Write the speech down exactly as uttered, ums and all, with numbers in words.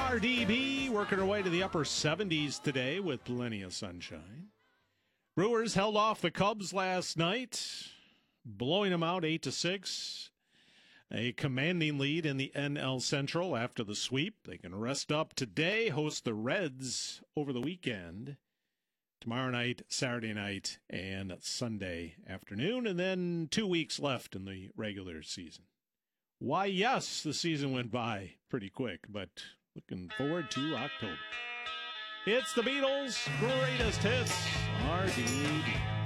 R D B working our way to the upper seventies today with plenty of sunshine. Brewers held off the Cubs last night, blowing them out eight to six. A commanding lead in the N L Central after the sweep. They can rest up today, host the Reds over the weekend. Tomorrow night, Saturday night, and Sunday afternoon, and then two weeks left in the regular season. Why, yes, the season went by pretty quick, but looking forward to October. It's the Beatles' greatest hits, R D B.